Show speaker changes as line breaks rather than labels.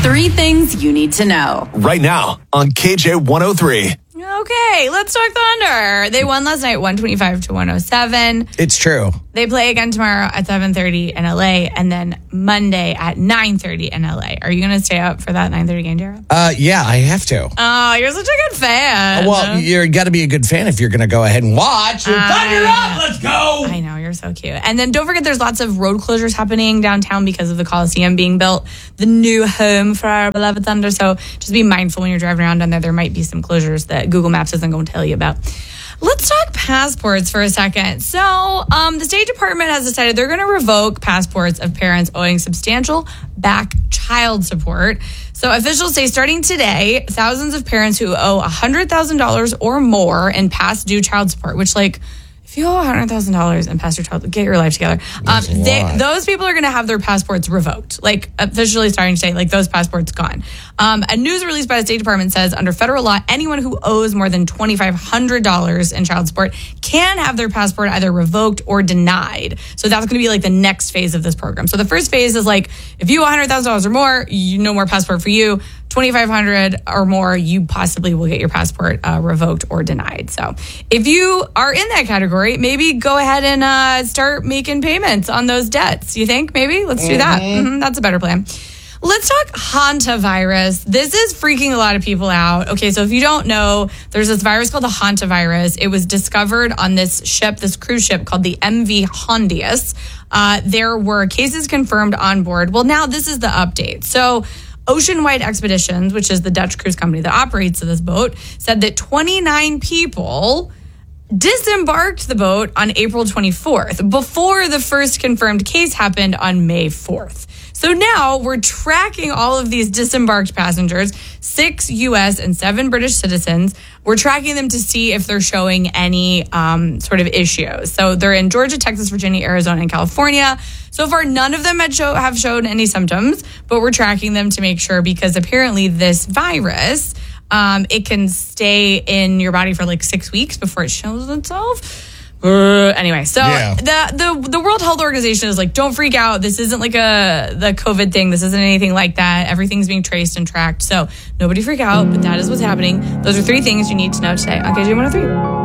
3 things you need to know.
Right now on KJ 103.
Okay, let's talk Thunder. They won last night 125-107.
It's true.
They play again tomorrow at 7:30 in LA and then Monday at 9:30 in LA. Are you going to stay up for that 9:30 game, Jared?
Yeah, I have to.
Oh, you're such a good fan.
Well, you got to be a good fan if you're going to go ahead and watch. Thunder up! Let's go!
I know, you're so cute. And then don't forget there's lots of road closures happening downtown because of the Coliseum being built, the new home for our beloved Thunder. So just be mindful when you're driving around down there. There might be some closures that Google Maps isn't going to tell you about. Let's talk passports for a second. So the State Department has decided they're going to revoke passports of parents owing substantial back child support. So officials say starting today, thousands of parents who owe $100,000 or more in past due child support, which if you owe $100,000 and past your child, get your life together. Those people are going to have their passports revoked, officially starting today, those passports gone. A news release by the State Department says under federal law, anyone who owes more than $2,500 in child support can have their passport either revoked or denied. So that's going to be the next phase of this program. So the first phase is if you owe $100,000 or more, no more passport for you. $2,500 or more, you possibly will get your passport revoked or denied. So if you are in that category, maybe go ahead and start making payments on those debts. You think maybe? Let's do that. That's a better plan. Let's talk hantavirus. This is freaking a lot of people out. Okay, so if you don't know, there's this virus called the hantavirus. It was discovered on this cruise ship called the MV Hondius. There were cases confirmed on board. Well, now this is the update. So Oceanwide Expeditions, which is the Dutch cruise company that operates this boat, said that 29 people disembarked the boat on April 24th before the first confirmed case happened on May 4th. So now we're tracking all of these disembarked passengers, 6 U.S. and 7 British citizens. We're tracking them to see if they're showing any sort of issues. So they're in Georgia, Texas, Virginia, Arizona, and California. So far, none of them have shown any symptoms, but we're tracking them to make sure because apparently this virus, it can stay in your body for 6 weeks before it shows itself. Anyway, so the World Health Organization is don't freak out. This isn't the COVID thing. This isn't anything like that. Everything's being traced and tracked. So nobody freak out, but that is what's happening. Those are 3 things you need to know today on KJ 103.